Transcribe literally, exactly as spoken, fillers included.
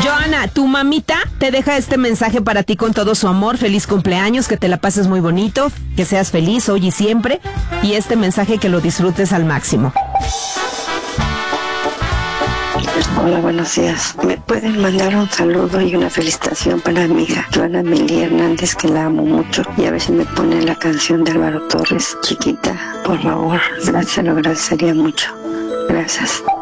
Joana, tu mamita te deja este mensaje para ti con todo su amor. Feliz cumpleaños, que te la pases muy bonito, que seas feliz hoy y siempre. Y este mensaje que lo disfrutes al máximo. Hola, buenos días. ¿Me pueden mandar un saludo y una felicitación para mi hija, Joana Meli Hernández, que la amo mucho? Y a ver si me ponen la canción de Álvaro Torres, Chiquita, por favor. Se lo agradecería mucho. Gracias.